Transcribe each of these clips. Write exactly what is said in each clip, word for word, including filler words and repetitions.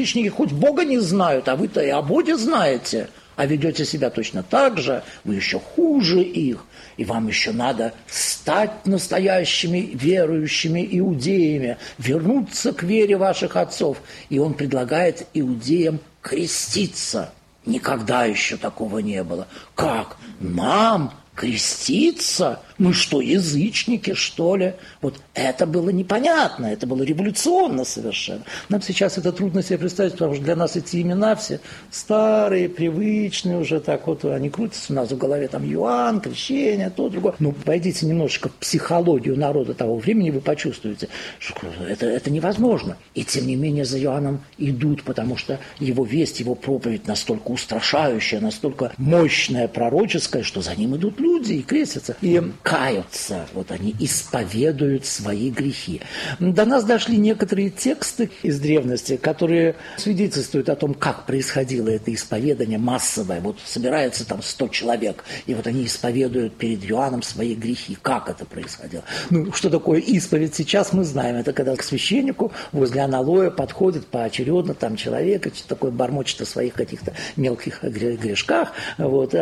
язычники хоть Бога не знают, а вы-то и о Боге знаете, а ведете себя точно так же, вы еще хуже их, и вам еще надо стать настоящими верующими иудеями, вернуться к вере ваших отцов. И он предлагает иудеям креститься. Никогда еще такого не было. Как? Нам креститься? Мы что, язычники, что ли? Вот это было непонятно, это было революционно совершенно. Нам сейчас это трудно себе представить, потому что для нас эти имена все старые, привычные уже, так вот они крутятся у нас в голове, там Иоанн, крещение, то, другое. Ну, пойдите немножечко в психологию народа того времени, вы почувствуете, что это, это невозможно. И тем не менее за Иоанном идут, потому что его весть, его проповедь настолько устрашающая, настолько мощная, пророческая, что за ним идут люди и крестятся. И каются, вот они исповедуют свои грехи. До нас дошли некоторые тексты из древности, которые свидетельствуют о том, как происходило это исповедание массовое. Вот собирается там сто человек, и вот они исповедуют перед Иоанном свои грехи. Как это происходило? Ну, что такое исповедь сейчас, мы знаем. Это когда к священнику возле аналоя подходит поочередно там человек, и что такое бормочет о своих каких-то мелких грешках, вот, и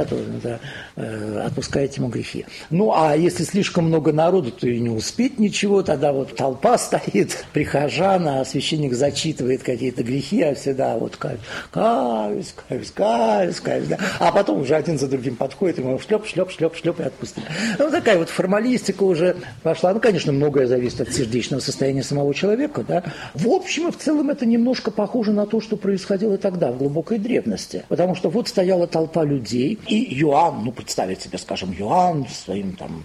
отпускает ему грехи. Ну, а если слишком много народу, то и не успеть ничего, тогда вот толпа стоит, прихожан, а священник зачитывает какие-то грехи, а всегда вот каюсь, каюсь, каюсь, каюсь, каюсь, да. А потом уже один за другим подходит, и ему шлеп, шлеп, шлеп, шлеп и отпустили. Ну, такая вот формалистика уже пошла. Ну, конечно, многое зависит от сердечного состояния самого человека, да. В общем и в целом это немножко похоже на то, что происходило тогда, в глубокой древности. Потому что вот стояла толпа людей, и Иоанн, ну, представить себе, скажем, Иоанн своим там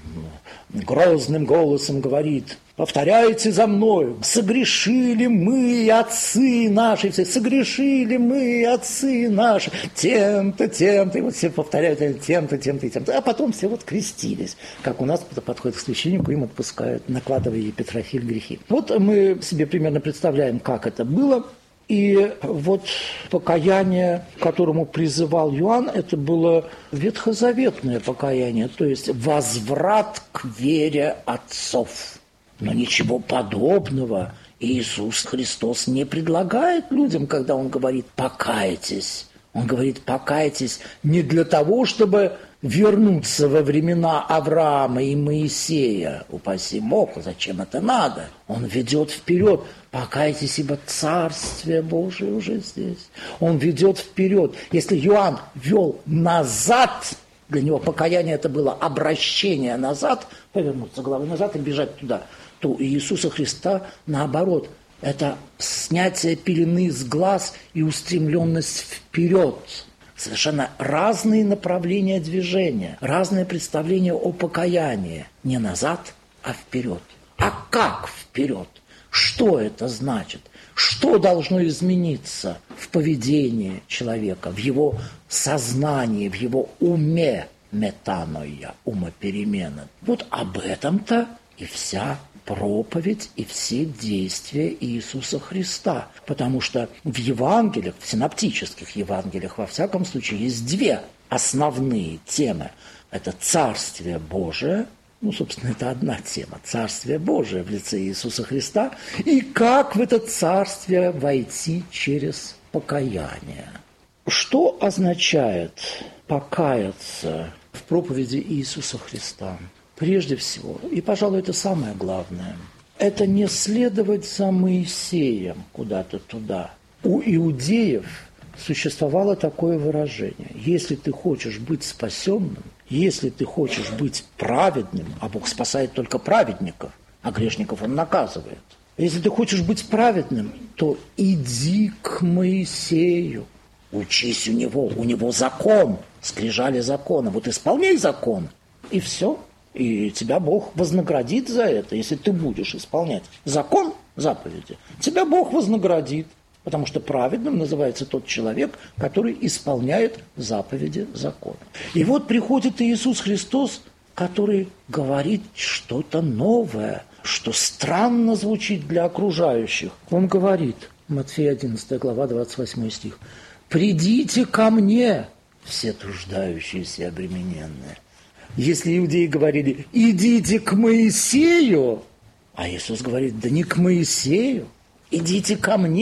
грозным голосом говорит: повторяйте за мной, согрешили мы, отцы наши, все, согрешили мы, отцы наши, тем-то, тем-то, и вот все повторяют тем-то, тем-то и тем-то, а потом все вот крестились, как у нас подходит к священнику, им отпускают, накладывая епитрофиль грехи. Вот мы себе примерно представляем, как это было. И вот покаяние, к которому призывал Иоанн, это было ветхозаветное покаяние, то есть возврат к вере отцов. Но ничего подобного Иисус Христос не предлагает людям, когда Он говорит «покайтесь». Он говорит «покайтесь» не для того, чтобы вернуться во времена Авраама и Моисея. Упаси Бог, зачем это надо? Он ведет вперед. Покайтесь, ибо Царствие Божие уже здесь. Он ведет вперед. Если Иоанн вел назад, для него покаяние это было обращение назад, повернуться головой назад и бежать туда, то у Иисуса Христа наоборот. Это снятие пелены с глаз и устремленность вперед. Совершенно разные направления движения, разное представление о покаянии. Не назад, а вперед. А как вперед? Что это значит? Что должно измениться в поведении человека, в его сознании, в его уме? Метаноя, умоперемена. Вот об этом-то и вся проповедь и все действия Иисуса Христа. Потому что в Евангелиях, в синоптических Евангелиях, во всяком случае, есть две основные темы. Это Царствие Божие, ну, собственно, это одна тема, Царствие Божие в лице Иисуса Христа, и как в это Царствие войти через покаяние. Что означает покаяться в проповеди Иисуса Христа? Прежде всего, и, пожалуй, это самое главное, это не следовать за Моисеем куда-то туда. У иудеев существовало такое выражение: если ты хочешь быть спасенным, если ты хочешь быть праведным, а Бог спасает только праведников, а грешников Он наказывает. Если ты хочешь быть праведным, то иди к Моисею, учись у него, у него закон, скрижали закона, вот исполняй закон, и все. И тебя Бог вознаградит за это, если ты будешь исполнять закон, заповеди. Тебя Бог вознаградит, потому что праведным называется тот человек, который исполняет заповеди закона. И вот приходит Иисус Христос, который говорит что-то новое, что странно звучит для окружающих. Он говорит, Матфея одиннадцатая глава, двадцать восьмой стих: «Придите ко мне, все труждающиеся и обремененные». Если иудеи говорили «идите к Моисею», а Иисус говорит «да не к Моисею, идите ко мне».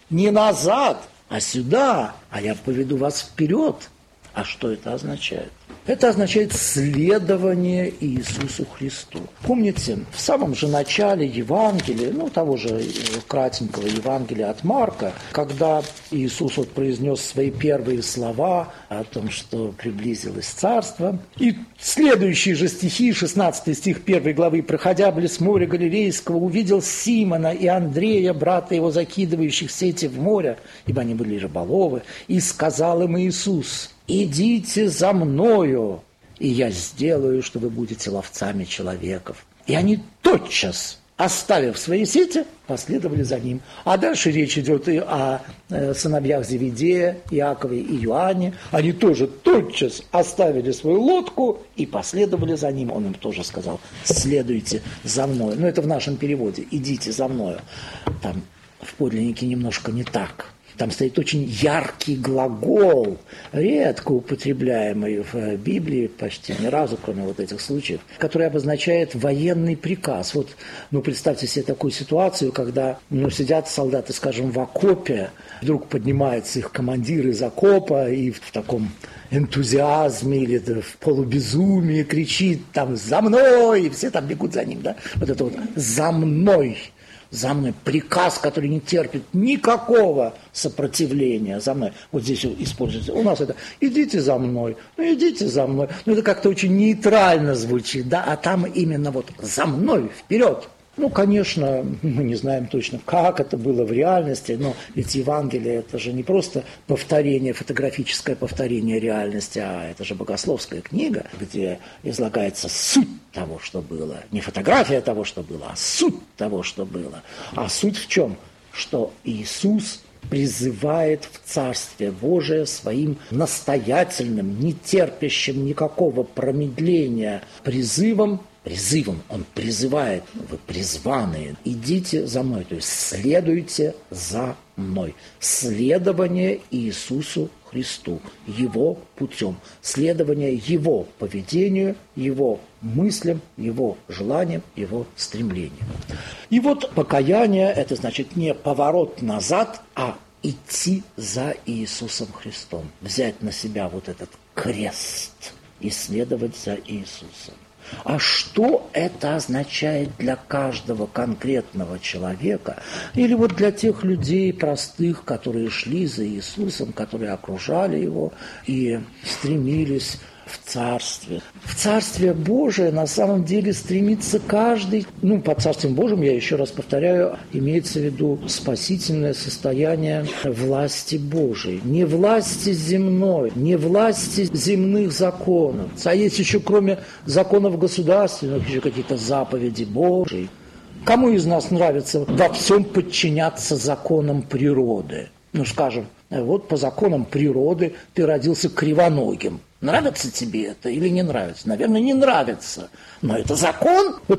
Не назад, а сюда, а я поведу вас вперед. А что это означает? Это означает следование Иисусу Христу. Помните, в самом же начале Евангелия, ну, того же кратенького Евангелия от Марка, когда Иисус вот произнес свои первые слова о том, что приблизилось Царство, и следующие же стихи, шестнадцатый стих первой главы, «Проходя близ моря Галилейского, увидел Симона и Андрея, брата его, закидывающих сети в море, ибо они были рыболовы, и сказал им Иисус: идите за мною, и я сделаю, что вы будете ловцами человеков». И они тотчас, оставив свои сети, последовали за ним. А дальше речь идет и о э, сыновьях Зеведея, Иакове и Иоанне. Они тоже тотчас оставили свою лодку и последовали за ним. Он им тоже сказал: следуйте за мной. Но это в нашем переводе: идите за мною. Там в подлиннике немножко не так. Там стоит очень яркий глагол, редко употребляемый в Библии, почти ни разу, кроме вот этих случаев, который обозначает военный приказ. Вот, ну, представьте себе такую ситуацию, когда, ну, сидят солдаты, скажем, в окопе, вдруг поднимается их командир из окопа и в таком энтузиазме или в полубезумии кричит там: «За мной!» И все там бегут за ним, да? Вот это вот «за мной!» За мной. Приказ, который не терпит никакого сопротивления. За мной. Вот здесь используется. У нас это «идите за мной». Ну, идите за мной. Ну, это как-то очень нейтрально звучит, да? А там именно вот «за мной», «вперед». Ну, конечно, мы не знаем точно, как это было в реальности, но ведь Евангелие – это же не просто повторение, фотографическое повторение реальности, а это же богословская книга, где излагается суть того, что было. Не фотография того, что было, а суть того, что было. А суть в чем? Что Иисус призывает в Царствие Божие своим настоятельным, не терпящим никакого промедления призывом, Призывом он призывает: вы призванные, идите за мной, то есть следуйте за мной. Следование Иисусу Христу, Его путем, следование Его поведению, Его мыслям, Его желаниям, Его стремлениям. И вот покаяние – это значит не поворот назад, а идти за Иисусом Христом, взять на себя вот этот крест и следовать за Иисусом. А что это означает для каждого конкретного человека, или вот для тех людей простых, которые шли за Иисусом, которые окружали Его и стремились в Царстве? В Царствие Божие на самом деле стремится каждый, ну, под Царствием Божьим, я еще раз повторяю, имеется в виду спасительное состояние власти Божией. Не власти земной, не власти земных законов. А есть еще, кроме законов государственных, еще какие-то заповеди Божьи. Кому из нас нравится во всем подчиняться законам природы? Ну, скажем, вот по законам природы ты родился кривоногим. Нравится тебе это или не нравится? Наверное, не нравится. Но это закон. Вот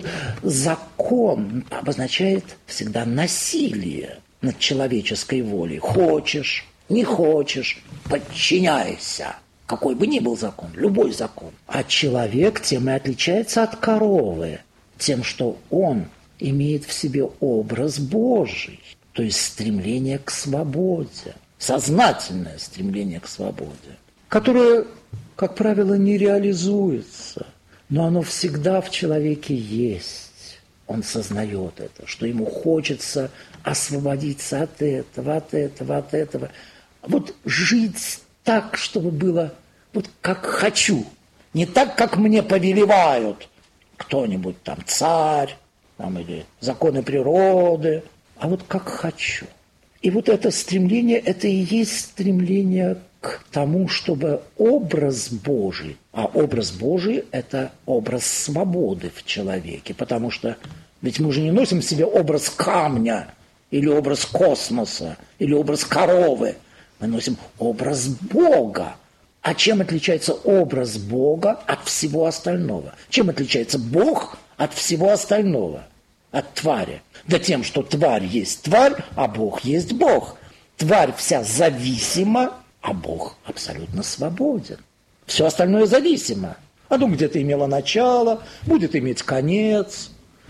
закон обозначает всегда насилие над человеческой волей. Хочешь, не хочешь, подчиняйся. Какой бы ни был закон, любой закон. А человек тем и отличается от коровы. Тем, что он имеет в себе образ Божий. То есть стремление к свободе. Сознательное стремление к свободе. Которое, как правило, не реализуется, но оно всегда в человеке есть. Он сознает это, что ему хочется освободиться от этого, от этого, от этого. Вот жить так, чтобы было вот как хочу, не так, как мне повелевают кто-нибудь там, царь там, или законы природы, а вот как хочу. И вот это стремление, это и есть стремление к тому, чтобы образ Божий, а образ Божий – это образ свободы в человеке, потому что ведь мы же не носим в себе образ камня, или образ космоса, или образ коровы, мы носим образ Бога. А чем отличается образ Бога от всего остального? Чем отличается Бог от всего остального? От твари? Да тем, что тварь есть тварь, а Бог есть Бог. Тварь вся зависима, а Бог абсолютно свободен. Все остальное зависимо. Оно где-то имело начало, будет иметь конец.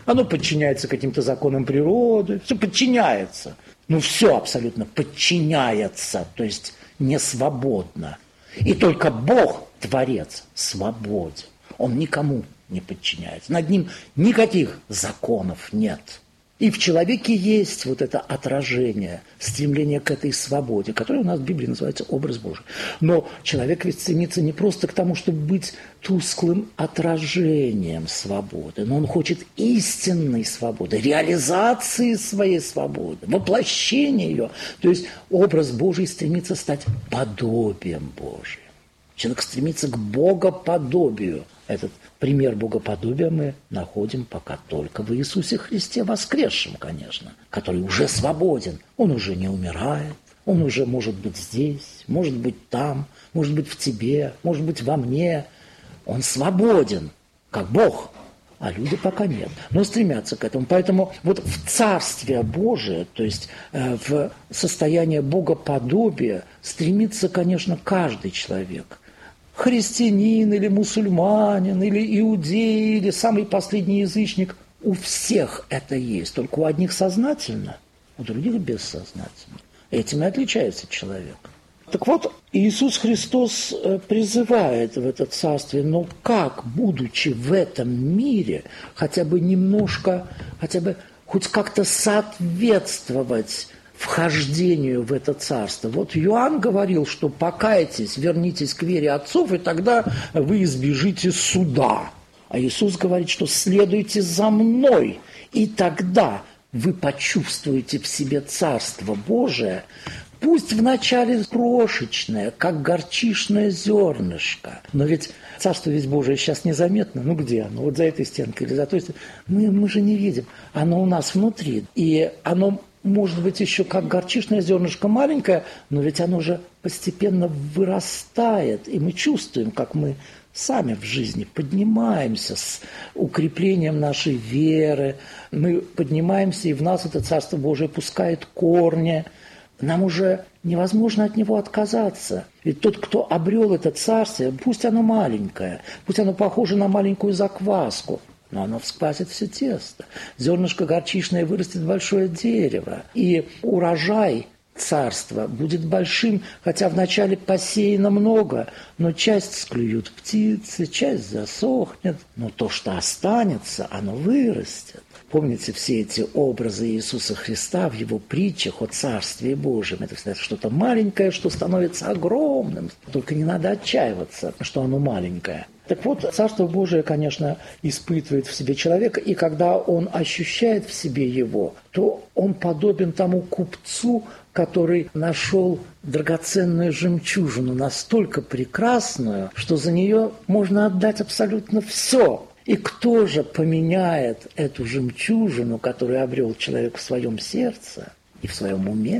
Оно подчиняется каким-то законам природы, все подчиняется. Ну, все абсолютно подчиняется, то есть не свободно. И только Бог, Творец, свободен. Он никому не подчиняется. Над ним никаких законов нет. И в человеке есть вот это отражение, стремление к этой свободе, которое у нас в Библии называется образ Божий. Но человек ведь стремится не просто к тому, чтобы быть тусклым отражением свободы, но он хочет истинной свободы, реализации своей свободы, воплощения ее. То есть образ Божий стремится стать подобием Божьим. Человек стремится к богоподобию. Этот пример богоподобия мы находим пока только в Иисусе Христе воскресшем, конечно, который уже свободен. Он уже не умирает, он уже может быть здесь, может быть там, может быть в тебе, может быть во мне. Он свободен, как Бог, а люди пока нет, но стремятся к этому. Поэтому вот в Царствие Божие, то есть э, в состояние богоподобия стремится, конечно, каждый человек. Христианин или мусульманин, или иудей, или самый последний язычник. У всех это есть, только у одних сознательно, у других бессознательно. Этим и отличается человек. Так вот, Иисус Христос призывает в это царствие, но как, будучи в этом мире, хотя бы немножко, хотя бы хоть как-то соответствовать вхождению в это царство. Вот Иоанн говорил, что покайтесь, вернитесь к вере отцов, и тогда вы избежите суда. А Иисус говорит, что следуйте за мной, и тогда вы почувствуете в себе Царство Божие, пусть вначале крошечное, как горчичное зернышко. Но ведь Царство ведь Божие сейчас незаметно. Ну где оно? Вот за этой стенкой или за той стенкой? Мы, мы же не видим. Оно у нас внутри. И оно может быть еще как горчичное зернышко маленькое, но ведь оно же постепенно вырастает. И мы чувствуем, как мы сами в жизни поднимаемся с укреплением нашей веры. Мы поднимаемся, и в нас это Царство Божие пускает корни. Нам уже невозможно от него отказаться. Ведь тот, кто обрел это царствие, пусть оно маленькое, пусть оно похоже на маленькую закваску, но оно всквасит все тесто. Зернышко горчичное вырастет большое дерево. И урожай царства будет большим, хотя вначале посеяно много, но часть склюют птицы, часть засохнет. Но то, что останется, оно вырастет. Помните все эти образы Иисуса Христа в Его притчах о Царстве Божьем? Это всегда что-то маленькое, что становится огромным. Только не надо отчаиваться, что оно маленькое. Так вот, Царство Божие, конечно, испытывает в себе человека, и когда он ощущает в себе его, то он подобен тому купцу, который нашел драгоценную жемчужину, настолько прекрасную, что за нее можно отдать абсолютно все. И кто же поменяет эту жемчужину, которую обрел человек в своем сердце и в своем уме,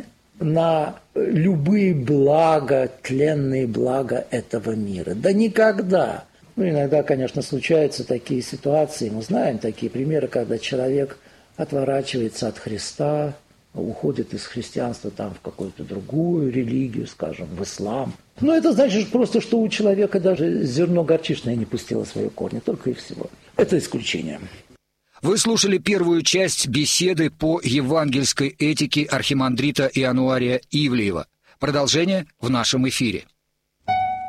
на любые блага, тленные блага этого мира? Да никогда. Ну, иногда, конечно, случаются такие ситуации, мы знаем такие примеры, когда человек отворачивается от Христа, уходит из христианства там в какую-то другую религию, скажем, в ислам. Но это значит просто, что у человека даже зерно горчичное не пустило свои корни, только и всего. Это исключение. Вы слушали первую часть беседы по евангельской этике архимандрита Иануария Ивлеева. Продолжение в нашем эфире.